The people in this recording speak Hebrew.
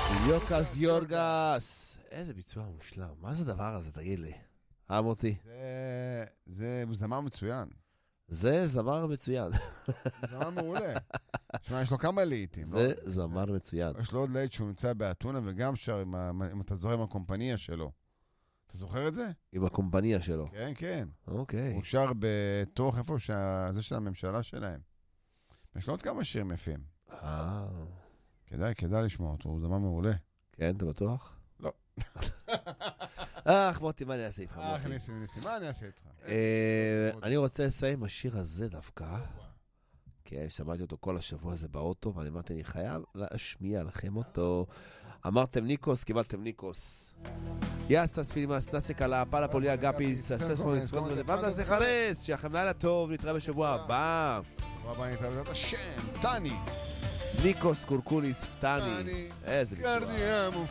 יוקס יורגס. איזה ביצוע מושלם. מה זה הדבר הזה, תגיד לי? אהב אותי. זה זמר מצוין. זה זמר מצוין. זמר מעולה. תשמע, יש לו כמה לעיתים. זה זמר מצוין. יש לו עוד לעית שהוא נמצא באתונה, וגם שר, אם אתה זוכר עם הקומפניה שלו. אתה זוכר את זה? עם הקומפניה שלו. כן, כן. אוקיי. הוא שר בתוך איפה זה של הממשלה שלהם. יש לו עוד כמה שירים יפים. כדאי לשמוע אותו, הוא זמר מעולה. כן, אתה בטוח? לא. מוטי, מה אני אעשה איתך? ניסי, מה אני אעשה איתך? אני רוצה לסיים עם השיר הזה דווקא. כן, שמעתי אותו כל השבוע הזה באוטו, ואני אמרתי, אני חייב להשמיע לכם אותו. אמרתם ניקוס, קיבלתם ניקוס. יאסס פילימאס, נסק על הפעלה פוליה גאפיס, הסספוליס, ובנדה זה חרס, שיחם לילה טוב, נתראה בשבוע הבא. רבה נתראה בעזרת השם, פתני. ניקוס קורקוליס, פתני. איזה ביצוע.